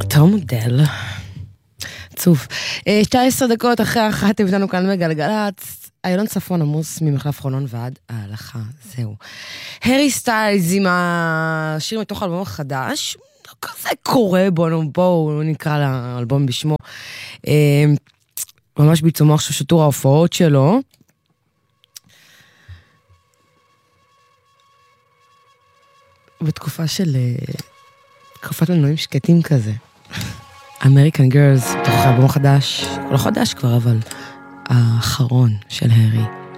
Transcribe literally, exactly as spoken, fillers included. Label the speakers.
Speaker 1: בתור מודל. עצוב. שתיים עשרה דקות אחרי אחת הבדנו כאן בגלגלצ. איילון צפון עמוס ממחלף חולון ועד ההלכה. זהו. הרי סטיילס עם השיר מתוך האלבום החדש. לא כזה קורה, בואו בואו נקרא לאלבום בשמו. ממש בעיצומו עכשיו שטור ההופעות שלו. בתקופה של... תקופת מנועים שקטים כזה. American Girls, תוך האלבום החדש, לא חדש כבר, אבל האחרון של הרי.